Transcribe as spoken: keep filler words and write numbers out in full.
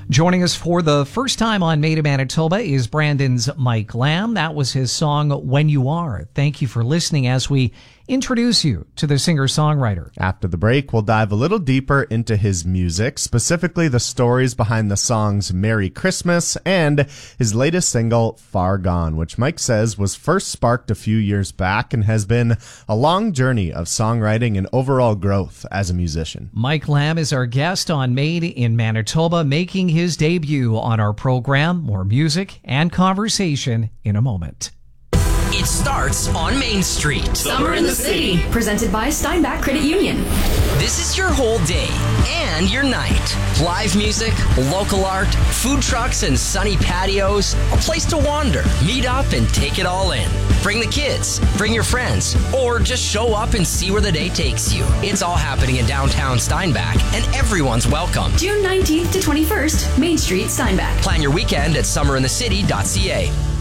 Joining us for the first time on Made in Manitoba is Brandon's Mike Lamb. That was his song, When You Are. Thank you for listening as we introduce you to the singer-songwriter. After the break, we'll dive a little deeper into his music, specifically the stories behind the songs Merry Christmas and his latest single, Far Gone, which Mike says was first sparked a few years back and has been a long journey of songwriting and overall growth as a musician. Mike Lamb is our guest on Made in Manitoba, making his debut on our program. More music and conversation in a moment. It starts on Main Street. Summer in the City, presented by Steinbach Credit Union. This is your whole day and your night. Live music, local art, food trucks and sunny patios, a place to wander, meet up and take it all in. Bring the kids, bring your friends, or just show up and see where the day takes you. It's all happening in downtown Steinbach, and everyone's welcome. June nineteenth to twenty-first, Main Street, Steinbach. Plan your weekend at summer in the city dot c a.